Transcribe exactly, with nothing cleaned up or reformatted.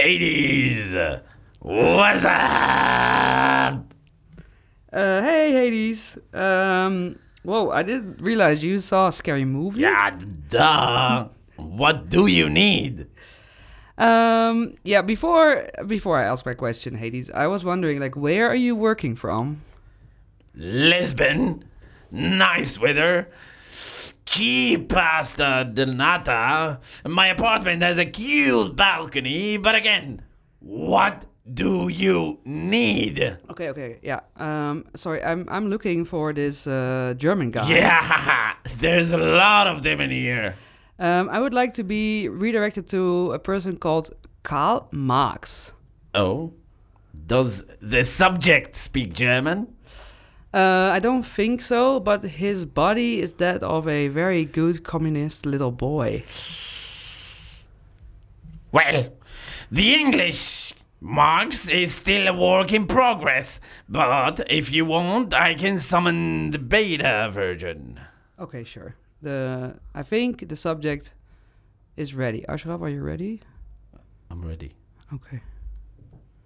Hades, what's up? Uh, hey, Hades. Um, whoa, I didn't realize you saw a scary movie. Yeah, duh. What do you need? Um, yeah. Before before I ask my question, Hades, I was wondering, like, where are you working from? Lisbon, nice weather, cheap pasta de nata. My apartment has a cute balcony, but again, what do you need? Okay, okay, yeah. Um, sorry, I'm I'm looking for this uh, German guy. Yeah, there's a lot of them in here. Um, I would like to be redirected to a person called Karl Marx. Oh, does the subject speak German? Uh, I don't think so, but his body is that of a very good communist little boy. Well, the English Marx is still a work in progress, but if you want, I can summon the beta version. Okay, sure. The I think the subject is ready. Ashraf, are you ready? I'm ready. Okay.